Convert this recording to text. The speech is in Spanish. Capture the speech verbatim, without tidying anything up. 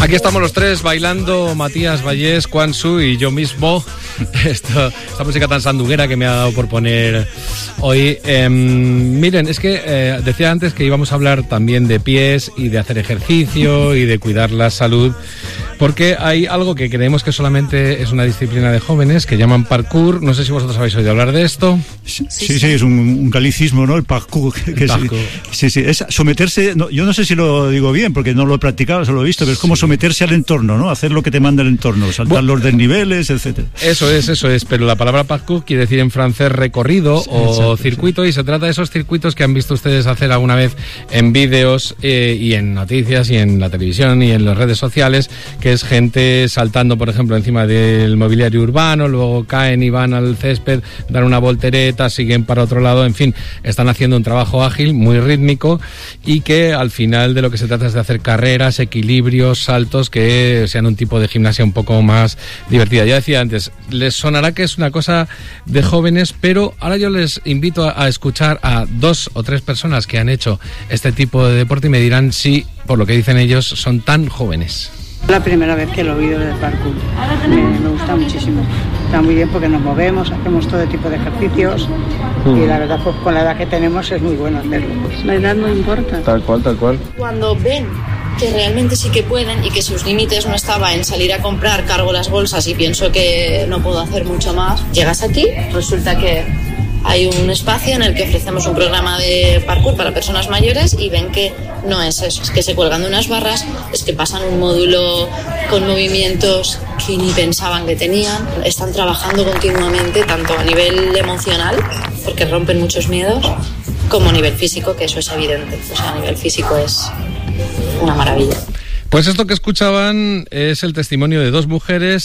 Aquí estamos los tres bailando, Matías Vallés, Quan Su y yo mismo. Esto, esta música tan sanduguera que me ha dado por poner hoy. Eh, miren, es que eh, decía antes que íbamos a hablar también de pies y de hacer ejercicio y de cuidar la salud, porque hay algo que creemos que solamente es una disciplina de jóvenes que llaman parkour. No sé si vosotros habéis oído hablar de esto. Sí, sí, sí, es un, un galicismo, ¿no? El parkour. Que El parkour. Sí, sí, es someterse, no, yo no sé si lo digo bien, porque no lo he practicado, solo lo he visto, pero es como someterse al entorno, ¿no? Hacer lo que te manda el entorno, saltar bueno, los desniveles, etcétera. Eso es, eso es, pero la palabra parkour quiere decir en francés recorrido sí, o exacto, circuito, sí. Y se trata de esos circuitos que han visto ustedes hacer alguna vez en vídeos eh, y en noticias y en la televisión y en las redes sociales, que es gente saltando, por ejemplo, encima del mobiliario urbano, luego caen y van al césped, dan una voltereta, siguen para otro lado, en fin, están haciendo un trabajo ágil, muy rítmico, y que al final de lo que se trata es de hacer carreras, equilibrios, saltos que sean un tipo de gimnasia un poco más divertida. Ya decía antes, les sonará que es una cosa de jóvenes, pero ahora yo les invito a, a escuchar a dos o tres personas que han hecho este tipo de deporte y me dirán si, por lo que dicen ellos, son tan jóvenes. La primera vez que lo he oído del parkour, me, me gusta muchísimo. Está muy bien porque nos movemos, hacemos todo tipo de ejercicios mm. y la verdad pues con la edad que tenemos es muy bueno hacerlo. La edad no importa. Tal cual, tal cual. Cuando ven que realmente sí que pueden y que sus límites no estaba en salir a comprar, cargo las bolsas y pienso que no puedo hacer mucho más, llegas aquí, resulta que hay un espacio en el que ofrecemos un programa de parkour para personas mayores y ven que no es eso, es que se cuelgan de unas barras, es que pasan un módulo con movimientos que ni pensaban que tenían, están trabajando continuamente tanto a nivel emocional, porque rompen muchos miedos, como a nivel físico, que eso es evidente, o sea, a nivel físico es una maravilla. Pues esto que escuchaban es el testimonio de dos mujeres